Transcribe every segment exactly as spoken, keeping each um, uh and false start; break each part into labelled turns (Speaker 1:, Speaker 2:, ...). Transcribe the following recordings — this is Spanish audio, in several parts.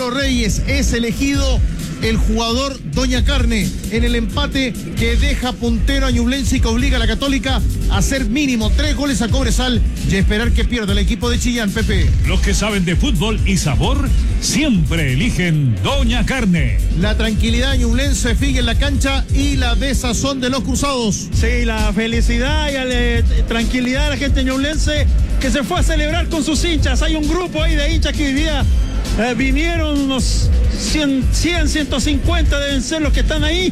Speaker 1: Lolo Reyes es elegido el jugador Doña Carne en el empate que deja puntero a Ñublense y que obliga a la Católica a hacer mínimo tres goles a Cobresal y esperar que pierda el equipo de Chillán, Pepe.
Speaker 2: Los que saben de fútbol y sabor siempre eligen Doña Carne.
Speaker 1: La tranquilidad de Ñublense sigue en la cancha y la desazón de los cruzados.
Speaker 3: Sí, la felicidad y la eh, tranquilidad de la gente ñublense que se fue a celebrar con sus hinchas. Hay un grupo ahí de hinchas que hoy día eh, vinieron unos cien, cien, ciento cincuenta deben ser los que están ahí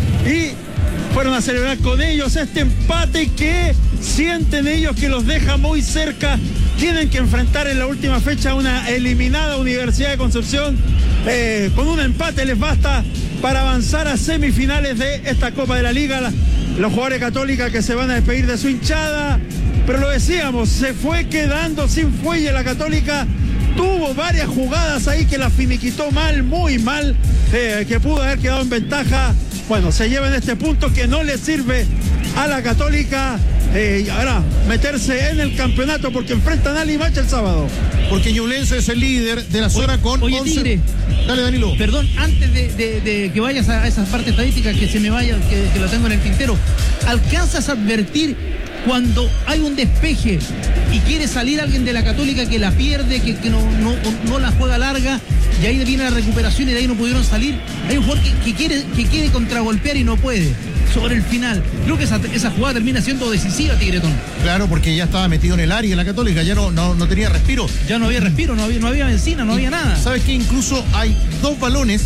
Speaker 3: y fueron a celebrar con ellos este empate que sienten ellos que los deja muy cerca. Tienen que enfrentar en la última fecha a una eliminada Universidad de Concepción. Eh, con un empate les basta para avanzar a semifinales de esta Copa de la Liga. La, los jugadores Católicas que se van a despedir de su hinchada, pero lo decíamos, se fue quedando sin fuelle la Católica. Tuvo varias jugadas ahí que la finiquitó mal, muy mal, eh, que pudo haber quedado en ventaja. Bueno, se lleva en este punto que no le sirve a la Católica eh, y ahora meterse en el campeonato porque enfrentan a Limache el sábado.
Speaker 1: Porque Ñublense es el líder de la zona
Speaker 4: oye,
Speaker 1: con
Speaker 4: oye,
Speaker 1: once.
Speaker 4: Tigre.
Speaker 1: Dale, Danilo.
Speaker 4: Perdón, antes de, de, de que vayas a esa parte estadística, que se me vaya, que, que lo tengo en el tintero, ¿alcanzas a advertir cuando hay un despeje y quiere salir alguien de la Católica que la pierde, que, que no, no, no la juega larga, y ahí viene la recuperación y de ahí no pudieron salir? Hay un jugador que, que, quiere, que quiere contragolpear y no puede sobre el final. Creo que esa, esa jugada termina siendo decisiva, Tigretón.
Speaker 1: Claro, porque ya estaba metido en el área la Católica, ya no, no, no tenía respiro.
Speaker 4: Ya no había respiro, no había, no había benzina, no había nada.
Speaker 1: ¿Sabes qué? Incluso hay dos balones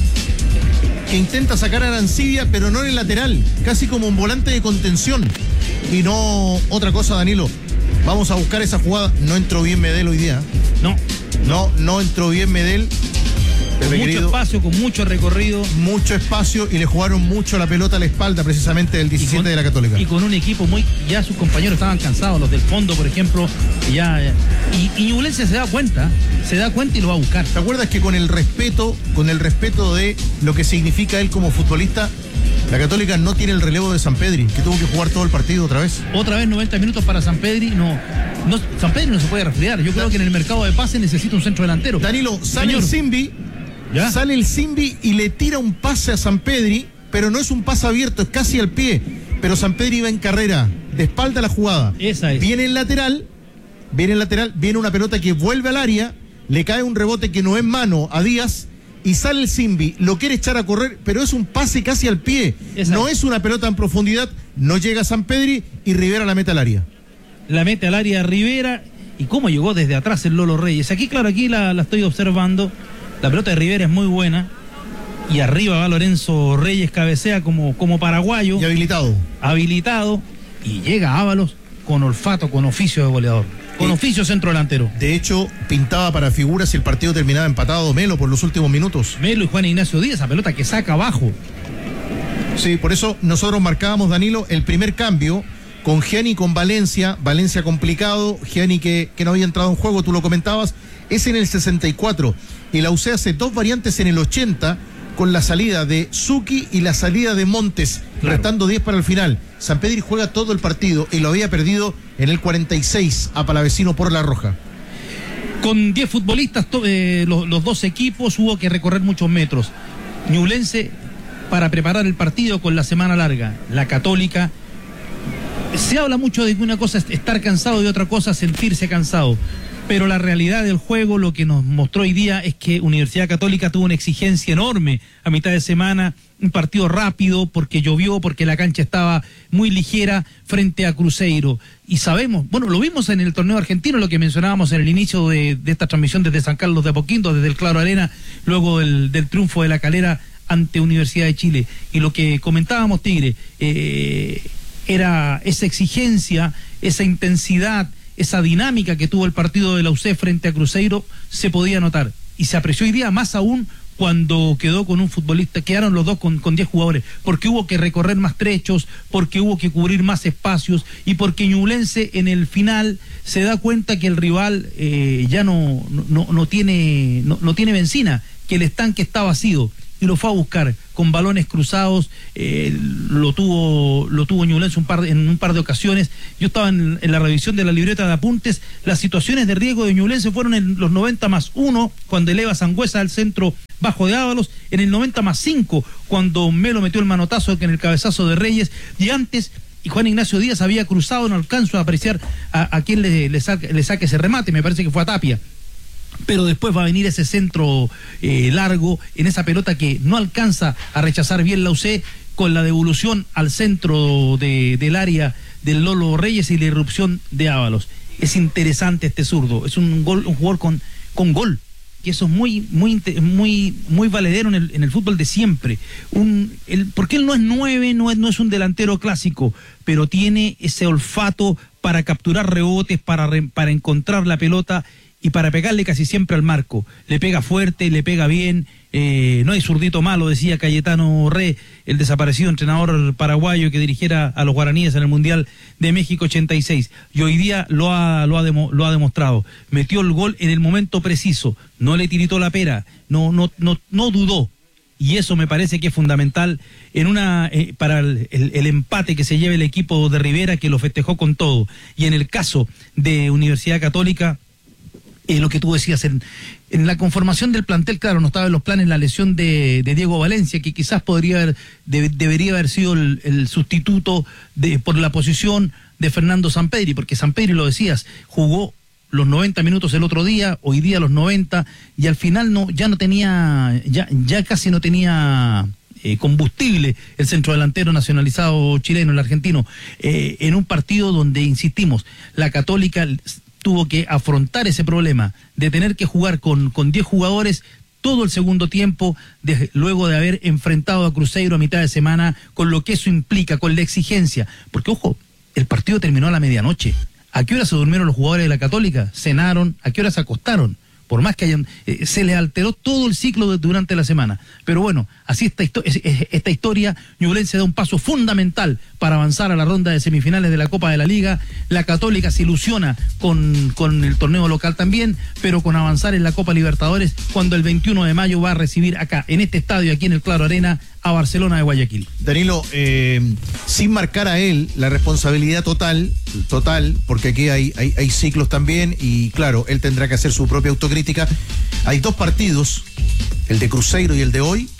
Speaker 1: que intenta sacar a Arancibia, pero no en el lateral, casi como un volante de contención. Y no otra cosa, Danilo. Vamos a buscar esa jugada. No entró bien Medel hoy día.
Speaker 4: No.
Speaker 1: No, no entró bien Medel.
Speaker 4: Con mucho querido, espacio, con mucho recorrido.
Speaker 1: Mucho espacio y le jugaron mucho la pelota a la espalda precisamente del diecisiete con, de la Católica.
Speaker 4: Y con un equipo muy... Ya sus compañeros estaban cansados, los del fondo, por ejemplo. Ya, ya. Y, y Ñublense se da cuenta, se da cuenta y lo va a buscar.
Speaker 1: ¿Te acuerdas que con el respeto, con el respeto de lo que significa él como futbolista, la Católica no tiene el relevo de Sampedri, que tuvo que jugar todo el partido otra vez?
Speaker 4: Otra vez noventa minutos para Sampedri, no... no Sampedri no se puede resfriar. Yo creo da, que en el mercado de pase necesita un centro delantero.
Speaker 1: Danilo, sale
Speaker 4: Señor.
Speaker 1: el Simbi... ¿Ya? Sale el Simbi y le tira un pase a Sampedri, pero no es un pase abierto, es casi al pie. Pero Sampedri va en carrera, de espalda a la jugada.
Speaker 4: Esa es.
Speaker 1: Viene el lateral, viene el lateral, viene una pelota que vuelve al área, le cae un rebote que no es mano a Díaz y sale el Simbi, lo quiere echar a correr, pero es un pase casi al pie. Esa no es. es una pelota en profundidad, no llega Sampedri y Rivera la mete al área.
Speaker 4: La mete al área Rivera, y cómo llegó desde atrás el Lolo Reyes. Aquí, claro, aquí la, la estoy observando. La pelota de Rivera es muy buena. Y arriba va Lorenzo Reyes, cabecea como, como paraguayo.
Speaker 1: Y habilitado.
Speaker 4: Habilitado. Y llega Ábalos con olfato, con oficio de goleador. Con eh, oficio centro delantero.
Speaker 1: De hecho, pintaba para figuras si el partido terminaba empatado Melo por los últimos minutos.
Speaker 4: Melo y Juan Ignacio Díaz, esa pelota que saca abajo.
Speaker 1: Sí, por eso nosotros marcábamos, Danilo, el primer cambio con Gianni, con Valencia. Valencia complicado. Gianni que, que no había entrado en juego, tú lo comentabas. Es en el sesenta y cuatro. Y la U C hace dos variantes en el ochenta con la salida de Zucchi y la salida de Montes, claro, restando diez para el final. Sampedri juega todo el partido y lo había perdido en el cuarenta y seis a Palavecino por la roja.
Speaker 4: Con diez futbolistas, eh, los, los dos equipos, hubo que recorrer muchos metros. Ñublense para preparar el partido con la semana larga. La Católica, se habla mucho de que una cosa es estar cansado y otra cosa sentirse cansado. Pero la realidad del juego, lo que nos mostró hoy día es que Universidad Católica tuvo una exigencia enorme a mitad de semana, un partido rápido porque llovió, porque la cancha estaba muy ligera frente a Cruzeiro. Y sabemos, bueno, lo vimos en el torneo argentino, lo que mencionábamos en el inicio de, de esta transmisión desde San Carlos de Apoquindo, desde el Claro Arena, luego del, del triunfo de La Calera ante Universidad de Chile. Y lo que comentábamos, Tigre, eh, era esa exigencia, esa intensidad, esa dinámica que tuvo el partido de la U C frente a Cruzeiro, se podía notar. Y se apreció hoy día más aún cuando quedó con un futbolista, quedaron los dos con, con diez jugadores, porque hubo que recorrer más trechos, porque hubo que cubrir más espacios, y porque Ñublense en el final se da cuenta que el rival eh, ya no, no, no, tiene, no, no tiene benzina, que el estanque está vacío. y lo fue a buscar con balones cruzados, eh, lo tuvo lo tuvo Ñublense un par de, en un par de ocasiones. Yo estaba en, en la revisión de la libreta de apuntes. Las situaciones de riesgo de Ñublense fueron en los noventa más uno, cuando eleva Sangüesa al centro bajo de Ábalos, en el noventa más cinco, cuando Melo metió el manotazo en el cabezazo de Reyes, y antes y Juan Ignacio Díaz había cruzado, no alcanzo a apreciar a, a quién le, le, saque, le saque ese remate, me parece que fue a Tapia. Pero después va a venir ese centro eh, largo en esa pelota que no alcanza a rechazar bien la U C, con la devolución al centro de, del área del Lolo Reyes y la irrupción de Ábalos. Es interesante este zurdo, es un gol, un jugador con, con gol, que eso es muy, muy, muy, muy valedero en el, en el fútbol de siempre. Un, el, porque él no es nueve, no es, no es un delantero clásico, pero tiene ese olfato para capturar rebotes, para, re, para encontrar la pelota y para pegarle casi siempre al marco. Le pega fuerte, le pega bien, eh, no hay zurdito malo, decía Cayetano Re, el desaparecido entrenador paraguayo que dirigiera a los guaraníes en el Mundial de México ochenta y seis, y hoy día lo ha, lo ha, demo, lo ha demostrado. Metió el gol en el momento preciso, no le tiritó la pera, no, no, no, no dudó, y eso me parece que es fundamental en una eh, para el, el, el empate que se lleve el equipo de Rivera, que lo festejó con todo. Y en el caso de Universidad Católica, Eh, lo que tú decías, en, en la conformación del plantel, claro, no estaba en los planes la lesión de, de Diego Valencia, que quizás podría haber, de, debería haber sido el, el sustituto de, por la posición de Fernando Sampedri, porque Sampedri, lo decías, jugó los noventa minutos el otro día, hoy día los noventa, y al final no, ya no tenía, ya, ya casi no tenía eh, combustible el centrodelantero nacionalizado chileno, el argentino, eh, en un partido donde, insistimos, la Católica tuvo que afrontar ese problema de tener que jugar con, con diez jugadores todo el segundo tiempo, de, luego de haber enfrentado a Cruzeiro a mitad de semana, con lo que eso implica, con la exigencia. Porque, ojo, el partido terminó a la medianoche. ¿A qué hora se durmieron los jugadores de la Católica? Cenaron. ¿A qué hora se acostaron? Por más que hayan, eh, se les alteró todo el ciclo de, durante la semana. Pero bueno, así esta, esta historia, Ñublense da un paso fundamental para avanzar a la ronda de semifinales de la Copa de la Liga. La Católica se ilusiona con, con el torneo local también, pero con avanzar en la Copa Libertadores, cuando el veintiuno de mayo va a recibir acá, en este estadio, aquí en el Claro Arena, a Barcelona de Guayaquil.
Speaker 1: Danilo, eh, sin marcar a él la responsabilidad total, total, porque aquí hay, hay, hay ciclos también, y claro, él tendrá que hacer su propia autocrítica. Hay dos partidos, el de Cruzeiro y el de hoy,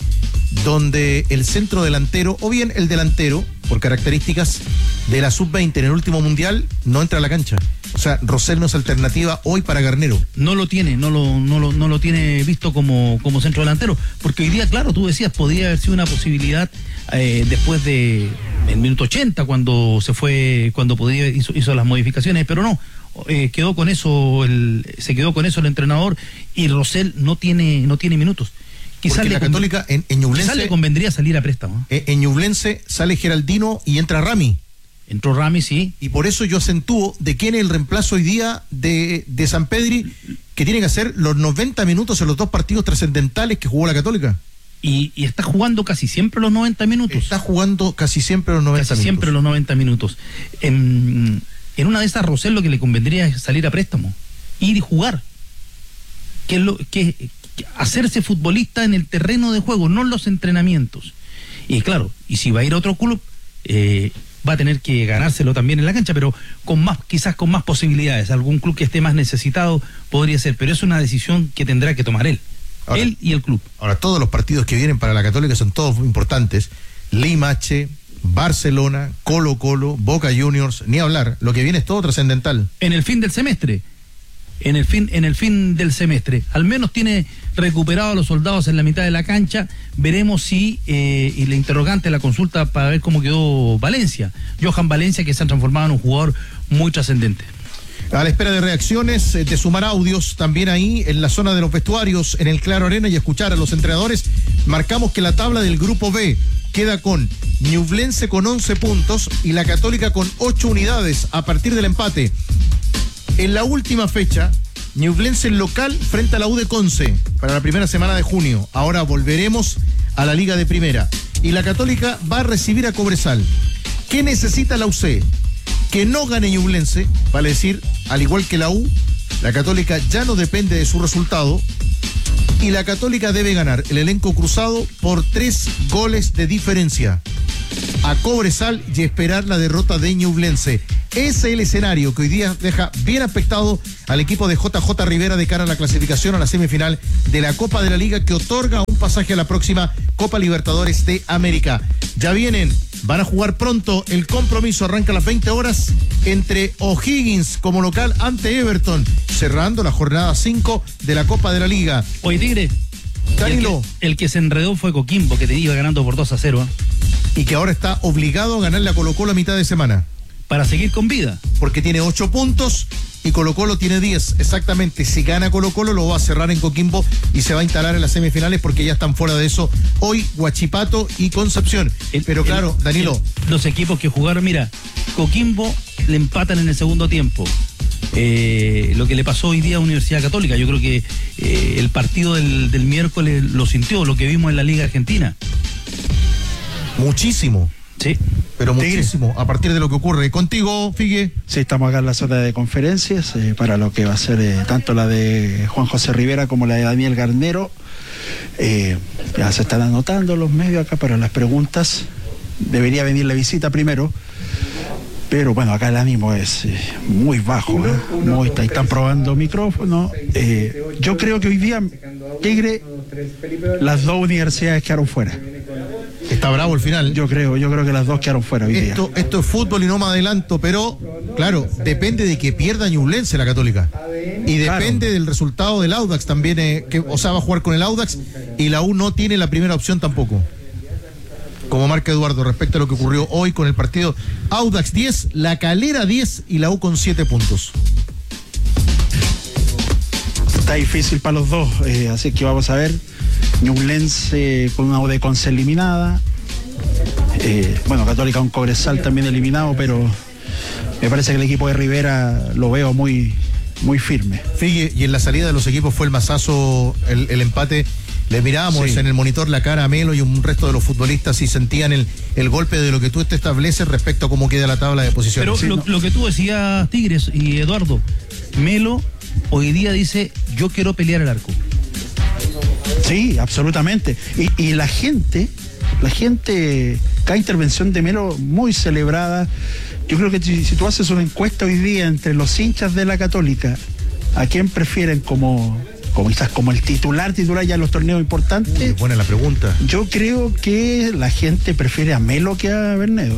Speaker 1: donde el centro delantero, o bien el delantero, por características de la sub veinte en el último mundial, no entra a la cancha. O sea, Rosell no es alternativa hoy para Garnero.
Speaker 4: No lo tiene, no lo, no lo, no lo tiene visto como, como centro delantero, porque hoy día, claro, tú decías, podría haber sido una posibilidad eh, después de el minuto ochenta, cuando se fue, cuando podía, hizo, hizo las modificaciones, pero no, eh, quedó con eso, el, se quedó con eso el entrenador, y Rosell no tiene, no tiene minutos.
Speaker 1: Quizás la Católica en, en Ñublense,
Speaker 4: quizás le convendría salir a préstamo.
Speaker 1: ¿eh? En Ñublense sale Geraldino y entra Rami.
Speaker 4: Entró Rami, sí.
Speaker 1: Y por eso yo acentúo de quién es el reemplazo hoy día de, de Sampedri, que tiene que hacer los noventa minutos en los dos partidos trascendentales que jugó la Católica.
Speaker 4: Y, y está jugando casi siempre los noventa minutos.
Speaker 1: Está jugando casi siempre los noventa
Speaker 4: casi
Speaker 1: minutos.
Speaker 4: siempre los noventa minutos. En, en una de esas, Rosell lo que le convendría es salir a préstamo, ir y jugar. Que es lo que hacerse futbolista en el terreno de juego, no en los entrenamientos. Y claro, y si va a ir a otro club, eh, va a tener que ganárselo también en la cancha, pero con más, quizás con más posibilidades. Algún club que esté más necesitado podría ser, pero es una decisión que tendrá que tomar él. Ahora, él y el club.
Speaker 1: Ahora, todos los partidos que vienen para la Católica son todos muy importantes. Limache, Barcelona, Colo Colo, Boca Juniors, ni hablar. Lo que viene es todo trascendental.
Speaker 4: En el fin del semestre. En el fin, en el fin del semestre. Al menos tiene recuperado a los soldados en la mitad de la cancha. Veremos si, eh, y la interrogante, la consulta para ver cómo quedó Valencia. Johan Valencia, que se ha transformado en un jugador muy trascendente.
Speaker 1: A la espera de reacciones, de sumar audios también ahí en la zona de los vestuarios, en el Claro Arena, y escuchar a los entrenadores, marcamos que la tabla del grupo B queda con Ñublense con once puntos y la Católica con ocho unidades a partir del empate. En la última fecha, Ñublense local frente a la U de Conce para la primera semana de junio. Ahora volveremos a la Liga de Primera. Y la Católica va a recibir a Cobresal. ¿Qué necesita la U C? Que no gane Ñublense, vale decir, al igual que la U, la Católica ya no depende de su resultado, Y la Católica debe ganar el elenco cruzado por tres goles de diferencia. A Cobresal y esperar la derrota de Ñublense. Ese es el escenario que hoy día deja bien aspectado al equipo de J J Rivera de cara a la clasificación a la semifinal de la Copa de la Liga, que otorga un pasaje a la próxima Copa Libertadores de América. Ya vienen, van a jugar pronto. El compromiso arranca a las veinte horas entre O'Higgins como local ante Everton, cerrando la jornada cinco de la Copa de la Liga.
Speaker 4: Oye, Tigre,
Speaker 1: Danilo.
Speaker 4: El que, el que se enredó fue Coquimbo, que te iba ganando por dos a cero. ¿eh?
Speaker 1: Y que ahora está obligado a ganarle a Colo Colo a mitad de semana.
Speaker 4: Para seguir con vida.
Speaker 1: Porque tiene ocho puntos y Colo Colo tiene diez. Exactamente, si gana Colo Colo lo va a cerrar en Coquimbo y se va a instalar en las semifinales porque ya están fuera de eso hoy Huachipato y Concepción. El, Pero claro, el, Danilo.
Speaker 4: El, los equipos que jugaron, mira, Coquimbo le empatan en el segundo tiempo. Eh, lo que le pasó hoy día a Universidad Católica, yo creo que eh, el partido del, del miércoles lo sintió, lo que vimos en la Liga Argentina.
Speaker 1: Muchísimo.
Speaker 4: Sí.
Speaker 1: Pero muchísimo, a partir de lo que ocurre. Contigo, Figue.
Speaker 5: Sí, estamos acá en la zona de conferencias, eh, para lo que va a ser eh, tanto la de Juan José Rivera como la de Daniel Garnero. Eh, ya se están anotando los medios acá para las preguntas. Debería venir la visita primero. Pero bueno, acá el ánimo es eh, muy bajo, ¿eh? muy, están probando micrófono. Eh, yo creo que hoy día, Tigre, las dos universidades quedaron fuera.
Speaker 1: Está bravo el final.
Speaker 5: Yo creo, yo creo que las dos quedaron fuera hoy
Speaker 1: esto,
Speaker 5: día.
Speaker 1: Esto es fútbol y no me adelanto, pero claro, depende de que pierda Ñublense la Católica. Y depende claro. del resultado del Audax también, eh, que, o sea, va a jugar con el Audax y la U no tiene la primera opción tampoco. Como marca Eduardo, respecto a lo que ocurrió hoy con el partido. Audax diez, La Calera diez y la U con siete puntos.
Speaker 5: Está difícil para los dos, eh, así que vamos a ver. Ñublense con una U de Conce eliminada. Eh, bueno, Católica un Cobresal también eliminado, pero me parece que el equipo de Rivera lo veo muy, muy firme.
Speaker 1: Figue, y en la salida de los equipos fue el masazo, el, el empate. Le mirábamos sí. en el monitor la cara a Melo y un resto de los futbolistas y sentían el, el golpe de lo que tú te estableces respecto a cómo queda la tabla de posiciones.
Speaker 4: Pero
Speaker 1: sí,
Speaker 4: lo,
Speaker 1: ¿no?
Speaker 4: lo que tú decías, Tigres y Eduardo, Melo hoy día dice, yo quiero pelear el arco.
Speaker 5: Sí, absolutamente. Y, y la gente, la gente, cada intervención de Melo muy celebrada. Yo creo que si, si tú haces una encuesta hoy día entre los hinchas de la Católica, ¿a quién prefieren como... como quizás como el titular, titular ya en los torneos importantes?
Speaker 1: Uy, buena la pregunta.
Speaker 5: Yo creo que la gente prefiere a Melo que a Bernedo.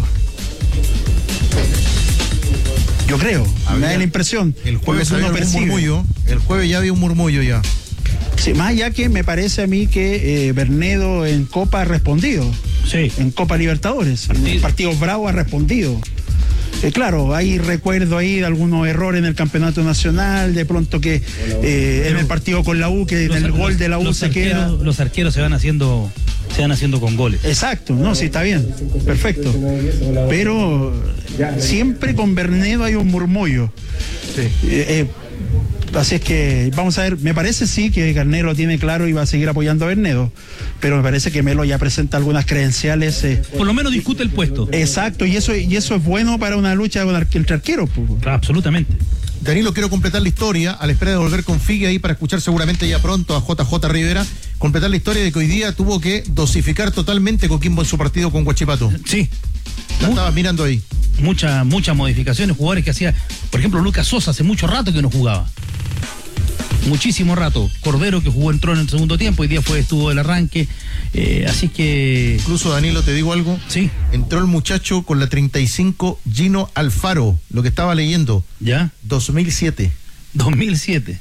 Speaker 5: Yo creo, había, me da la impresión.
Speaker 1: El jueves había un murmullo, el jueves ya había un murmullo ya.
Speaker 5: Sí, más allá que me parece a mí que eh, Bernedo en Copa ha respondido.
Speaker 4: Sí. En
Speaker 5: Copa Libertadores,
Speaker 4: Partido.
Speaker 5: en partidos bravos ha respondido. Eh, claro, hay recuerdo ahí de algunos errores en el campeonato nacional, de pronto que eh, en el partido con la U, que en el
Speaker 4: los,
Speaker 5: gol de la U
Speaker 4: los
Speaker 5: se
Speaker 4: arqueros,
Speaker 5: queda.
Speaker 4: Los arqueros se van haciendo, se van haciendo con goles.
Speaker 5: Exacto, no, sí, está bien, perfecto. Pero siempre con Bernedo hay un murmullo.
Speaker 1: Sí.
Speaker 5: Eh, eh, así es que vamos a ver, me parece sí que Garnero lo tiene claro y va a seguir apoyando a Bernedo, pero me parece que Melo ya presenta algunas credenciales. Eh,
Speaker 4: Por lo menos discute el puesto.
Speaker 5: Exacto, y eso, y eso es bueno para una lucha con arque, entre arqueros. Pues.
Speaker 4: Absolutamente.
Speaker 1: Danilo, quiero completar la historia, a la espera de volver con Figue ahí para escuchar seguramente ya pronto a J J Rivera, completar la historia de que hoy día tuvo que dosificar totalmente Coquimbo en su partido con Huachipato.
Speaker 4: Sí.
Speaker 1: La estabas mirando ahí.
Speaker 4: Muchas, muchas modificaciones, jugadores que hacía, por ejemplo, Lucas Sosa hace mucho rato que no jugaba. Muchísimo rato. Cordero, que jugó, entró en el segundo tiempo, hoy día fue, estuvo el arranque. Eh, así que.
Speaker 1: Incluso, Danilo, te digo algo.
Speaker 4: Sí.
Speaker 1: Entró el muchacho con la treinta y cinco, Gino Alfaro, lo que estaba leyendo.
Speaker 4: ¿Ya?
Speaker 1: dos mil siete.
Speaker 4: dos mil siete.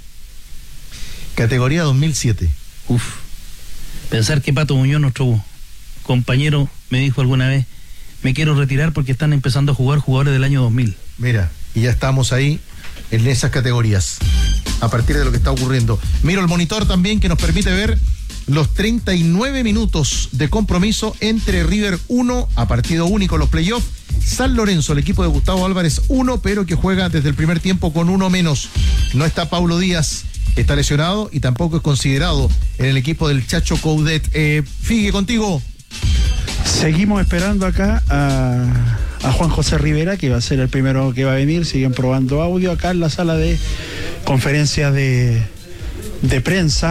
Speaker 1: Categoría dos mil siete.
Speaker 4: Uf. Pensar que Pato Muñoz, nuestro compañero, me dijo alguna vez, me quiero retirar porque están empezando a jugar jugadores del año dos mil.
Speaker 1: Mira, y ya estamos ahí en esas categorías, a partir de lo que está ocurriendo. Miro el monitor también que nos permite ver los treinta y nueve minutos de compromiso entre River uno, a partido único los playoffs, San Lorenzo, el equipo de Gustavo Álvarez uno, pero que juega desde el primer tiempo con uno menos. No está Paulo Díaz, está lesionado y tampoco es considerado en el equipo del Chacho Coudet. Eh, Figue, contigo.
Speaker 5: Seguimos esperando acá a, a Juan José Rivera, que va a ser el primero que va a venir. Siguen probando audio acá en la sala de conferencias de, de prensa.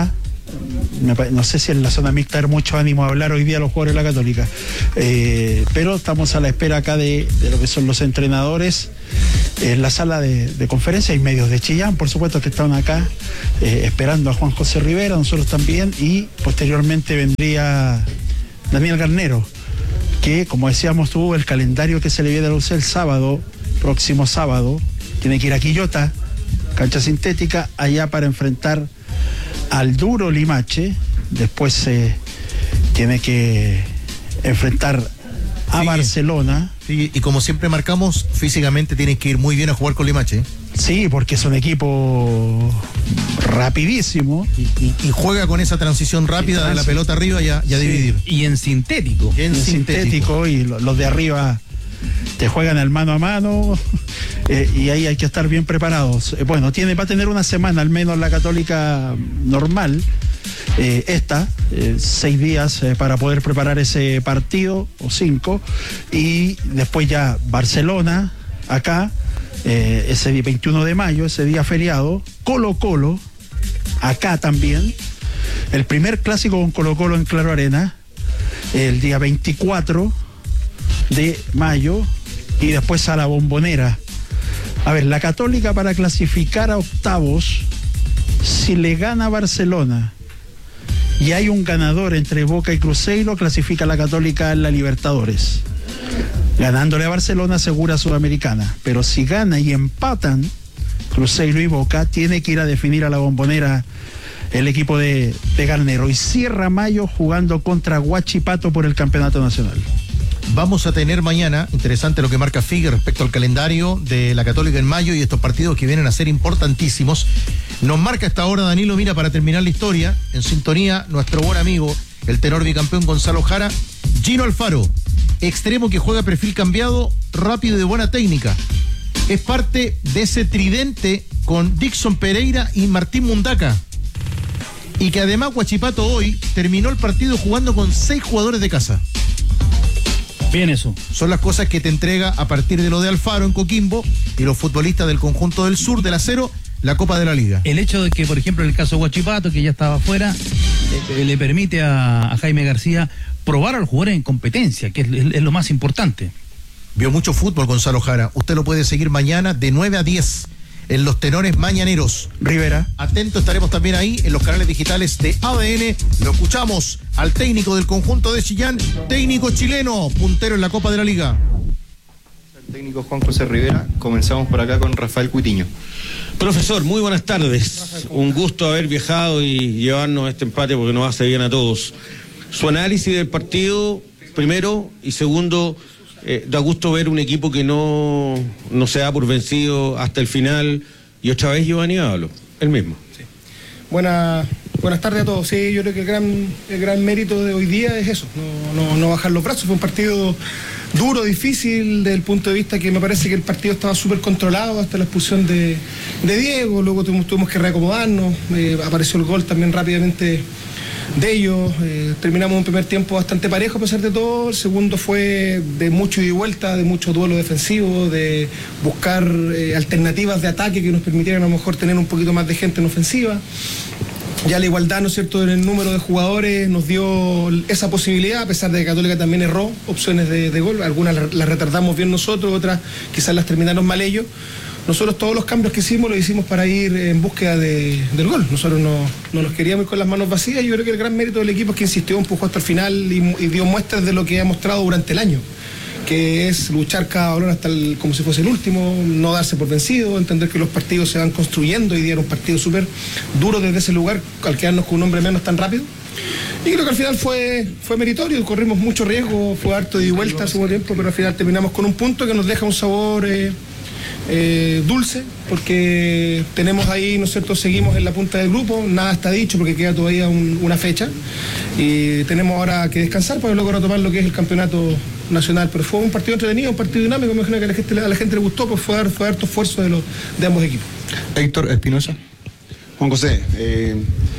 Speaker 5: me, no sé si en la zona mixta hay mucho ánimo a hablar hoy día los jugadores de la Católica, eh, pero estamos a la espera acá de, de lo que son los entrenadores en la sala de, de conferencia. Hay medios de Chillán, por supuesto, que están acá eh, esperando a Juan José Rivera, nosotros también, y posteriormente vendría Daniel Garnero, que, como decíamos tú, el calendario que se le viene a usar el sábado, próximo sábado, tiene que ir a Quillota, cancha sintética, allá para enfrentar al duro Limache. Después eh, tiene que enfrentar a sí, Barcelona.
Speaker 1: Sí, y como siempre marcamos, físicamente tienes que ir muy bien a jugar con Limache.
Speaker 5: Sí, porque es un equipo rapidísimo.
Speaker 1: Y, y, y juega con esa transición rápida de la pelota arriba y a, y a sí. dividir.
Speaker 4: Y en sintético.
Speaker 5: Y en, en sintético. sintético. Y los de arriba te juegan al mano a mano. Eh, y ahí hay que estar bien preparados. Eh, bueno, tiene, va a tener una semana al menos la Católica normal. Eh, esta, eh, seis días eh, para poder preparar ese partido, o cinco, y después ya Barcelona, acá, eh, ese día veintiuno de mayo, ese día feriado, Colo Colo, acá también, el primer clásico con Colo Colo en Claro Arena, el día veinticuatro de mayo, y después a la Bombonera. A ver, la Católica para clasificar a octavos, si le gana Barcelona y hay un ganador entre Boca y Cruzeiro, clasifica a la Católica en la Libertadores. Ganándole a Barcelona asegura Sudamericana, pero si gana y empatan Cruzeiro y Boca, tiene que ir a definir a la Bombonera el equipo de, de Garnero, y cierra mayo jugando contra Huachipato por el campeonato nacional.
Speaker 1: Vamos a tener mañana, interesante lo que marca Figue respecto al calendario de la Católica en mayo y estos partidos que vienen a ser importantísimos. Nos marca esta hora, Danilo, mira, para terminar la historia, en sintonía, nuestro buen amigo, el tenor bicampeón Gonzalo Jara, Gino Alfaro, extremo que juega perfil cambiado, rápido y de buena técnica. Es parte de ese tridente con Dixon Pereira y Martín Mundaca. Y que además Huachipato hoy terminó el partido jugando con seis jugadores de casa.
Speaker 4: Bien eso.
Speaker 1: Son las cosas que te entrega a partir de lo de Alfaro en Coquimbo y los futbolistas del conjunto del sur, del Acero, la Copa de la Liga.
Speaker 4: El hecho de que, por ejemplo, en el caso de Huachipato, que ya estaba afuera, le, le permite a, a Jaime García probar al jugador en competencia, que es, es, es lo más importante.
Speaker 1: Vio mucho fútbol Gonzalo Jara. Usted lo puede seguir mañana de nueve a diez en los tenores mañaneros.
Speaker 5: Rivera.
Speaker 1: Atento, estaremos también ahí en los canales digitales de A D N. Lo escuchamos al técnico del conjunto de Chillán, técnico chileno, puntero en la Copa de la Liga.
Speaker 6: El técnico Juan José Rivera. Comenzamos por acá con Rafael Cuitiño.
Speaker 7: Profesor, muy buenas tardes. Un gusto haber viajado y llevarnos este empate porque nos hace bien a todos. Su análisis del partido, primero, y segundo, eh, da gusto ver un equipo que no, no se da por vencido hasta el final, y otra vez Giovanni Ábalos, el mismo.
Speaker 8: Sí. Buena, buenas tardes a todos. Sí, yo creo que el gran, el gran mérito de hoy día es eso, no, no, no bajar los brazos. Fue un partido duro, difícil, desde el punto de vista que me parece que el partido estaba súper controlado hasta la expulsión de, de Diego. Luego tuvimos, tuvimos que reacomodarnos, eh, apareció el gol también rápidamente de ellos. Eh, terminamos un primer tiempo bastante parejo a pesar de todo. El segundo fue de mucho ida y vuelta, de mucho duelo defensivo, de buscar eh, alternativas de ataque que nos permitieran a lo mejor tener un poquito más de gente en ofensiva. Ya la igualdad, ¿no es cierto?, en el número de jugadores nos dio esa posibilidad, a pesar de que Católica también erró opciones de, de gol. Algunas las retardamos bien nosotros, otras quizás las terminaron mal ellos. Nosotros todos los cambios que hicimos los hicimos para ir en búsqueda de, del gol. Nosotros no, no nos queríamos ir con las manos vacías. Yo creo que el gran mérito del equipo es que insistió, empujó hasta el final y, y dio muestras de lo que ha mostrado durante el año, que es luchar cada balón hasta el, como si fuese el último, no darse por vencido, entender que los partidos se van construyendo. Hoy día era un partido súper duro desde ese lugar, al quedarnos con un hombre menos tan rápido. Y creo que al final fue, fue meritorio, corrimos mucho riesgo, fue harto de vuelta hace un tiempo, pero al final terminamos con un punto que nos deja un sabor eh, eh, dulce, porque tenemos ahí, ¿no es cierto?, seguimos en la punta del grupo, nada está dicho porque queda todavía un, una fecha, y tenemos ahora que descansar para luego retomar lo que es el campeonato nacional. Pero fue un partido entretenido, un partido dinámico, me imagino que a la gente, a la gente le gustó, pues fue, fue harto esfuerzo de, los, de ambos equipos.
Speaker 9: Héctor Espinosa.
Speaker 10: Juan José, eh,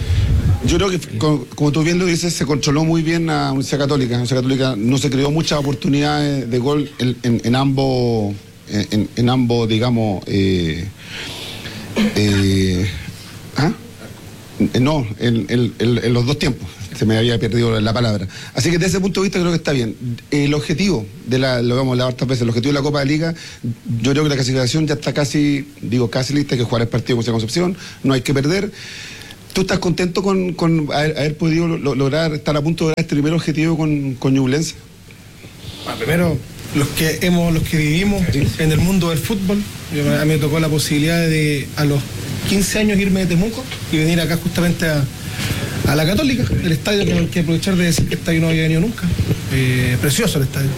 Speaker 10: yo creo que, como, como tú bien lo dices, se controló muy bien a la Universidad Católica. La Universidad Católica no se creó muchas oportunidades de gol en, en, en ambos, en, en ambos, digamos, eh, eh, ¿ah? No, en, en, en, en los dos tiempos. Se me había perdido la palabra. Así que desde ese punto de vista creo que está bien. El objetivo de la, lo hemos hablado hartas veces, el objetivo de la Copa de Liga, yo creo que la clasificación ya está casi, digo casi lista, hay que jugar el partido con esa Concepción, no hay que perder. ¿Tú estás contento con, con haber, haber podido lo, lograr, estar a punto de lograr este primer objetivo con, con Ñublense?
Speaker 8: Bueno, primero, los que hemos, los que vivimos en el mundo del fútbol, yo, a mí me tocó la posibilidad de a los quince años irme de Temuco y venir acá justamente a, a la Católica, el estadio que hay que aprovechar de decir que el estadio no había venido nunca. Eh, precioso el estadio.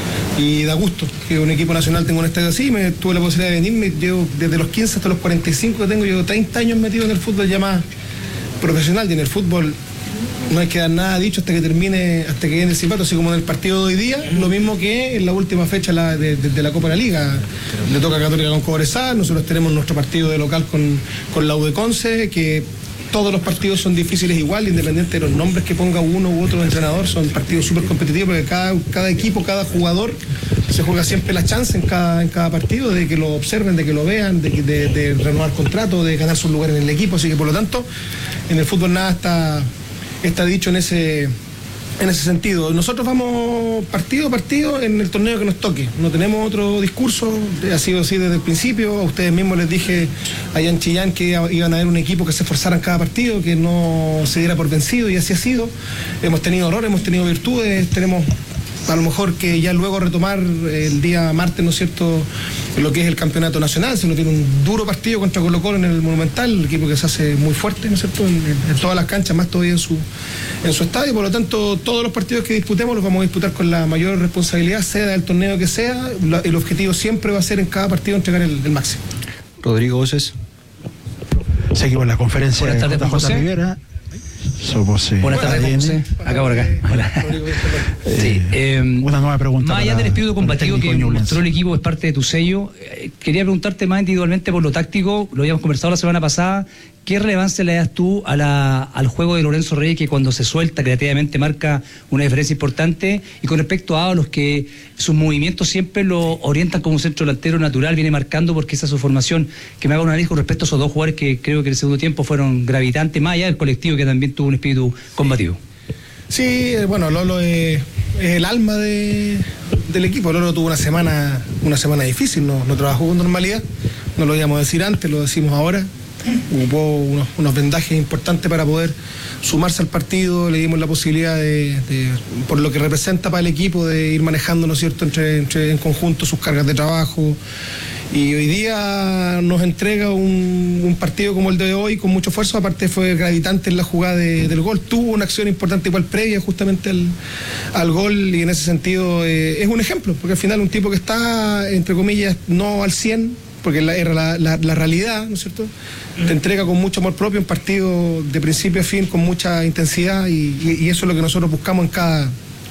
Speaker 8: Y da gusto que un equipo nacional tenga un estadio así. Me tuve la posibilidad de venirme, llevo desde los quince hasta los cuarenta y cinco que tengo, llevo treinta años metido en el fútbol ya más profesional, y en el fútbol no hay que dar nada dicho hasta que termine, hasta que viene el silbato, así como en el partido de hoy día, lo mismo que en la última fecha la, de, de, de la Copa de la Liga. Le toca a Católica con Cobresal, nosotros tenemos nuestro partido de local con, con la U de Conce, que todos los partidos son difíciles igual, independiente de los nombres que ponga uno u otro entrenador, son partidos súper competitivos, porque cada, cada equipo, cada jugador se juega siempre la chance en cada, en cada partido de que lo observen, de que lo vean, de, de, de renovar contrato, de ganar su lugar en el equipo, así que por lo tanto en el fútbol nada está, está dicho en ese, en ese sentido. Nosotros vamos partido a partido en el torneo que nos toque, no tenemos otro discurso, ha sido así desde el principio. A ustedes mismos les dije allá en Chillán que iban a haber un equipo que se esforzara en cada partido, que no se diera por vencido, y así ha sido. Hemos tenido errores, hemos tenido virtudes, tenemos a lo mejor que ya luego retomar el día martes, ¿no es cierto?, lo que es el campeonato nacional. Si uno tiene un duro partido contra Colo-Colo en el Monumental, el equipo que se hace muy fuerte, ¿no es cierto?, en, en todas las canchas, más todavía en su, en su estadio. Por lo tanto, todos los partidos que disputemos los vamos a disputar con la mayor responsabilidad, sea del torneo que sea. El objetivo siempre va a ser en cada partido entregar el, el máximo.
Speaker 5: Rodrigo Voces. Seguimos la conferencia
Speaker 9: Buenas tardes,
Speaker 5: de J J
Speaker 9: José.
Speaker 5: Rivera. Somos, eh,
Speaker 9: Buenas tardes, José. Acá por acá. Hola. Sí, eh,
Speaker 5: una nueva pregunta.
Speaker 9: Más allá del espíritu combativo que
Speaker 5: Ñublense.
Speaker 9: mostró el equipo, es parte de tu sello. Eh, quería preguntarte más individualmente por lo táctico, lo habíamos conversado la semana pasada. ¿Qué relevancia le das tú a la, al juego de Lorenzo Reyes, que cuando se suelta creativamente marca una diferencia importante? Y con respecto a los que sus movimientos siempre lo orientan como un centro delantero natural, viene marcando porque esa es su formación. Que me haga una análisis con respecto a esos dos jugadores que creo que en el segundo tiempo fueron gravitantes, más allá del colectivo que también tuvo un espíritu combativo.
Speaker 8: Sí, bueno, Lolo es, es el alma de, del equipo. Lolo tuvo una semana, una semana difícil, no, no trabajó con normalidad, no lo íbamos a decir antes, lo decimos ahora. Hubo unos, unos vendajes importantes para poder sumarse al partido, le dimos la posibilidad de, de, por lo que representa para el equipo, de ir manejando, ¿no es cierto?, entre, entre en conjunto sus cargas de trabajo. Y hoy día nos entrega un, un partido como el de hoy con mucho esfuerzo. Aparte fue gravitante en la jugada de, del gol, tuvo una acción importante igual previa justamente al, al gol, y en ese sentido eh, es un ejemplo, porque al final un tipo que está, entre comillas, no al cien, porque la, era la, la, la realidad, ¿no es cierto?, te entrega con mucho amor propio un partido de principio a fin, con mucha intensidad, y, y, y eso es lo que nosotros buscamos en cada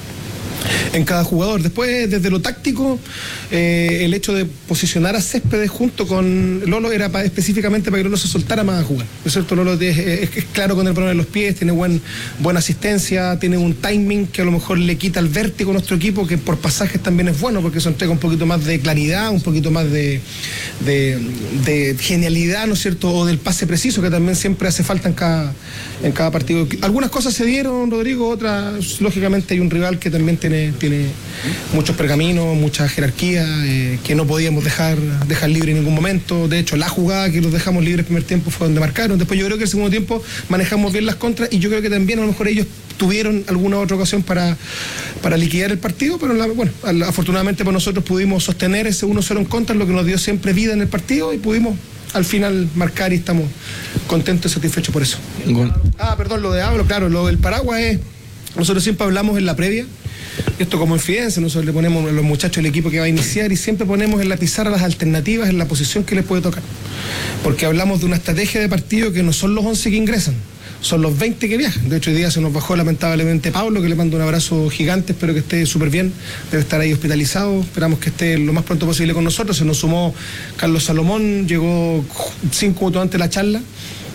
Speaker 8: en cada jugador. Después, desde lo táctico, eh, el hecho de posicionar a Céspedes junto con Lolo era para, específicamente para que Lolo se soltara más a jugar, ¿no es cierto? Lolo es, es, es claro con el balón en los pies, tiene buen, buena asistencia, tiene un timing que a lo mejor le quita el vértigo a nuestro equipo, que por pasajes también es bueno, porque eso entrega un poquito más de claridad, un poquito más de, de, de genialidad, ¿no es cierto?, o del pase preciso, que también siempre hace falta en cada, en cada partido. Algunas cosas se dieron, Rodrigo, otras, lógicamente hay un rival que también tiene tiene muchos pergaminos, mucha jerarquía, eh, que no podíamos dejar, dejar libre en ningún momento. De hecho, la jugada que los dejamos libres el primer tiempo fue donde marcaron. Después yo creo que el segundo tiempo manejamos bien las contras, y yo creo que también a lo mejor ellos tuvieron alguna otra ocasión para, para liquidar el partido, pero la, bueno, afortunadamente por nosotros pudimos sostener ese uno cero en contra, lo que nos dio siempre vida en el partido, y pudimos al final marcar, y estamos contentos y satisfechos por eso. Ah, perdón, lo de Hablo, claro, lo del paraguas es, nosotros siempre hablamos en la previa, esto como infidencia, nosotros le ponemos a los muchachos del equipo que va a iniciar, y siempre ponemos en la pizarra las alternativas en la posición que les puede tocar, porque hablamos de una estrategia de partido que no son los once que ingresan, son los veinte que viajan. De hecho, hoy día se nos bajó lamentablemente Pablo, que le mando un abrazo gigante, espero que esté súper bien, debe estar ahí hospitalizado, esperamos que esté lo más pronto posible con nosotros. Se nos sumó Carlos Salomón, llegó cinco minutos antes de la charla,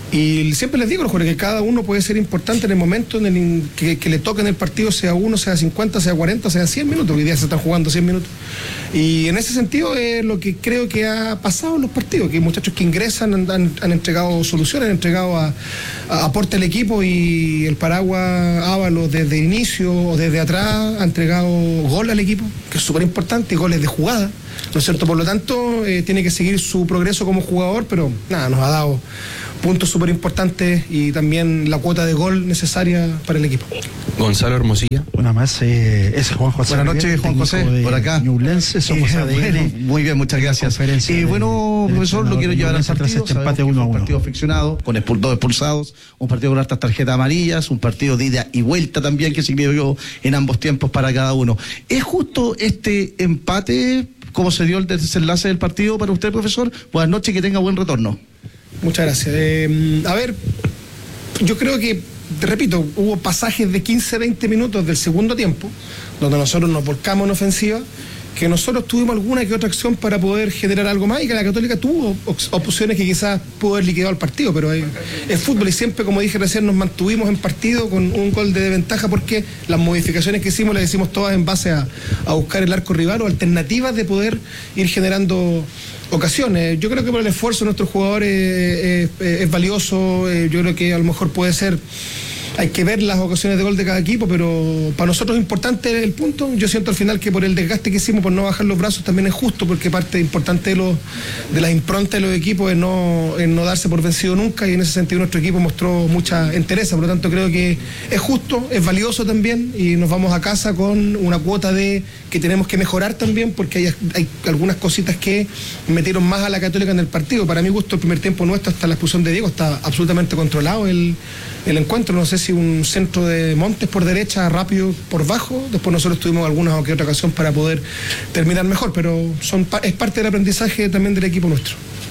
Speaker 8: Y siempre les digo a los jugadores que cada uno puede ser importante en el momento en el que, que le toque en el partido, sea uno, sea cincuenta, sea cuarenta, sea cien minutos. Hoy día se están jugando cien minutos. Y en ese sentido es lo que creo que ha pasado en los partidos, que hay muchachos que ingresan han, han, han entregado soluciones, han entregado a, a, aporte al equipo, y el Paraguas Ábalos desde el inicio o desde atrás ha entregado gol al equipo, que es súper importante, y goles de jugada, ¿no es cierto? Por lo tanto, eh, tiene que seguir su progreso como jugador, pero nada, nos ha dado puntos súper importantes y también la cuota de gol necesaria para el equipo.
Speaker 11: Gonzalo Hermosilla.
Speaker 5: Una más, eh, es Juan José.
Speaker 1: Buenas noches, Juan José, por acá.
Speaker 5: Ñublense, somos
Speaker 1: eh,
Speaker 5: A D N.
Speaker 1: Bueno, muy bien, muchas gracias.
Speaker 5: Eh,
Speaker 1: bueno, profesor, lo quiero llevar al partido.
Speaker 5: Este empate uno a
Speaker 1: un
Speaker 5: uno.
Speaker 1: partido friccionado, con expul dos expulsados, un partido con hartas tarjetas amarillas, un partido de ida y vuelta también, que se yo en ambos tiempos para cada uno. ¿Es justo este empate, cómo se dio el desenlace del partido para usted, profesor? Buenas noches y que tenga buen retorno.
Speaker 8: Muchas gracias. Eh, a ver, yo creo que, te repito, hubo pasajes de quince, veinte minutos del segundo tiempo, donde nosotros nos volcamos en ofensiva, que nosotros tuvimos alguna que otra acción para poder generar algo más, y que la Católica tuvo opciones que quizás pudo haber liquidado el partido, pero es, es fútbol, y siempre, como dije recién, nos mantuvimos en partido con un gol de ventaja, porque las modificaciones que hicimos las hicimos todas en base a, a buscar el arco rival o alternativas de poder ir generando ocasiones. Yo creo que por el esfuerzo de nuestros jugadores eh, eh, es valioso. Eh, yo creo que a lo mejor puede ser, hay que ver las ocasiones de gol de cada equipo, pero para nosotros es importante el punto. Yo siento al final que por el desgaste que hicimos, por no bajar los brazos, también es justo, porque parte importante de, los, de las improntas de los equipos es no, es no darse por vencido nunca, y en ese sentido nuestro equipo mostró mucha entereza. Por lo tanto, creo que es justo, es valioso también, y nos vamos a casa con una cuota de que tenemos que mejorar también, porque hay, hay algunas cositas que metieron más a la Católica en el partido. Para mi gusto, el primer tiempo nuestro, hasta la expulsión de Diego, está absolutamente controlado el, el encuentro. No sé si un centro de Montes por derecha, rápido por bajo, después nosotros tuvimos alguna o que otra ocasión para poder terminar mejor, pero son, es parte del aprendizaje también del equipo nuestro.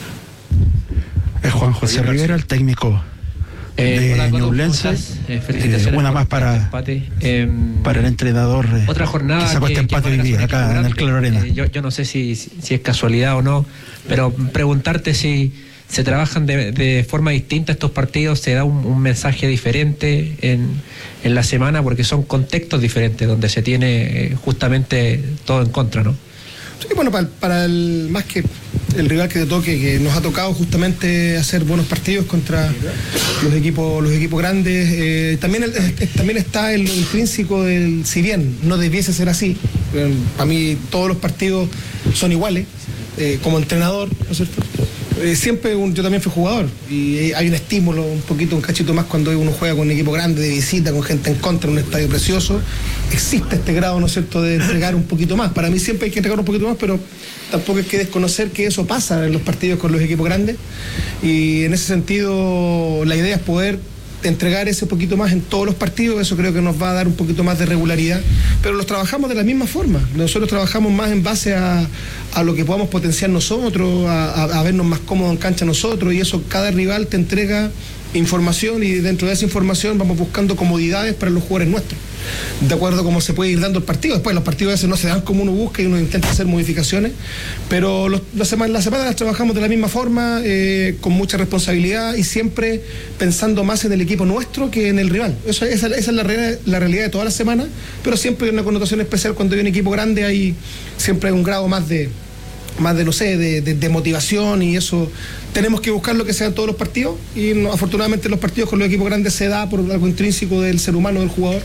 Speaker 5: Es Juan José Rivera, el técnico
Speaker 12: Eh,
Speaker 5: de
Speaker 12: hola,
Speaker 5: Ñublense.
Speaker 12: eh, felicitaciones
Speaker 5: eh, una más para,
Speaker 12: empate. Eh,
Speaker 5: para el entrenador eh,
Speaker 12: otra jornada
Speaker 5: que sacó
Speaker 12: que,
Speaker 5: este empate
Speaker 12: que
Speaker 5: hoy día acá grande. En el Claro Arena.
Speaker 12: Eh, yo, yo no sé si, si es casualidad o no, pero preguntarte si se trabajan de, de forma distinta estos partidos, se da un, un mensaje diferente en, en la semana, porque son contextos diferentes donde se tiene eh, justamente todo en contra, ¿no?
Speaker 8: Sí, bueno, para, para el más que el rival que te toque, que nos ha tocado justamente hacer buenos partidos contra los equipos los equipos grandes, eh, también el, eh, también está el, lo intrínseco del, si bien no debiese ser así, eh, para mí todos los partidos son iguales, eh, como entrenador, ¿no es cierto? Eh, siempre un, yo también fui jugador, y eh, hay un estímulo un poquito, un cachito más cuando uno juega con un equipo grande de visita, con gente en contra, en un estadio precioso. Existe este grado, ¿no es cierto?, de entregar un poquito más. Para mí siempre hay que entregar un poquito más, pero tampoco hay que desconocer que eso pasa en los partidos con los equipos grandes, y en ese sentido la idea es poder entregar ese poquito más en todos los partidos. Eso creo que nos va a dar un poquito más de regularidad, pero los trabajamos de la misma forma. Nosotros trabajamos más en base a, a lo que podamos potenciar nosotros, a, a, a vernos más cómodos en cancha nosotros, y eso cada rival te entrega información, y dentro de esa información vamos buscando comodidades para los jugadores nuestros, de acuerdo a cómo se puede ir dando el partido. Después los partidos a veces no se dan como uno busca y uno intenta hacer modificaciones, pero los, la semana la semana las trabajamos de la misma forma, eh, con mucha responsabilidad, y siempre pensando más en el equipo nuestro que en el rival. Eso, esa, esa es la, re, la realidad de toda la semana, pero siempre hay una connotación especial cuando hay un equipo grande. Hay siempre hay un grado más de más de, no sé, de, de, de motivación, y eso tenemos que buscar lo que sea en todos los partidos, y no, afortunadamente en los partidos con los equipos grandes se da por algo intrínseco del ser humano, del jugador.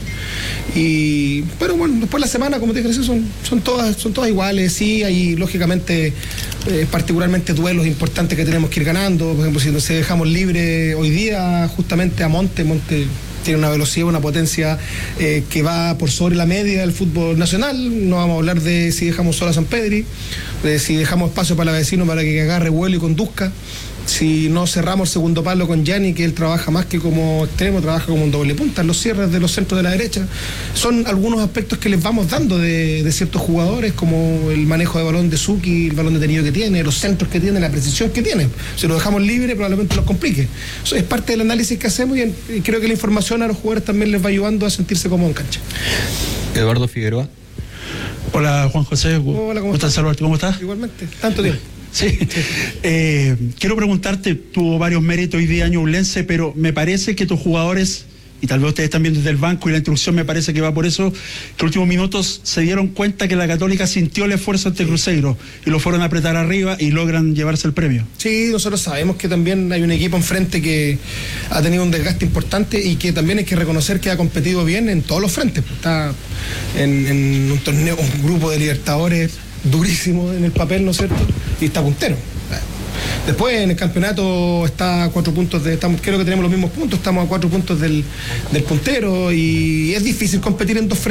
Speaker 8: Y pero bueno, después la semana, como te dije, son, son todas son todas iguales. Sí, hay lógicamente eh, particularmente duelos importantes que tenemos que ir ganando. Por ejemplo, si nos dejamos libre hoy día justamente a Monte, Monte tiene una velocidad, una potencia eh, que va por sobre la media del fútbol nacional. No vamos a hablar de si dejamos solo a San Pedri, de si dejamos espacio para el vecino para que agarre vuelo y conduzca, si no cerramos el segundo palo con Gianni, que él trabaja más que como extremo, trabaja como un doble punta, los cierres de los centros de la derecha. Son algunos aspectos que les vamos dando de, de ciertos jugadores, como el manejo de balón de Suki, el balón detenido que tiene, los centros que tiene, la precisión que tiene. Si lo dejamos libre, probablemente los complique. Eso es parte del análisis que hacemos, y, y creo que la información a los jugadores también les va ayudando a sentirse cómodos en cancha.
Speaker 11: Eduardo Figueroa.
Speaker 5: Hola, Juan José.
Speaker 8: Hola, ¿cómo estás?
Speaker 5: Saludarte, ¿cómo estás?
Speaker 8: Igualmente, tanto tiempo.
Speaker 5: Sí, eh, quiero preguntarte, tuvo varios méritos hoy día Ñublense, pero me parece que tus jugadores, y tal vez ustedes también desde el banco y la instrucción me parece que va por eso, que en los últimos minutos se dieron cuenta que la Católica sintió el esfuerzo ante Cruzeiro y lo fueron a apretar arriba y logran llevarse el premio.
Speaker 8: Sí, nosotros sabemos que también hay un equipo enfrente que ha tenido un desgaste importante y que también hay que reconocer que ha competido bien en todos los frentes. Está en, en un torneo, un grupo de Libertadores durísimo en el papel, ¿no es cierto? Y está puntero. Después en el campeonato está a cuatro puntos de, estamos, creo que tenemos los mismos puntos, estamos a cuatro puntos del, del puntero y es difícil competir en dos frentes.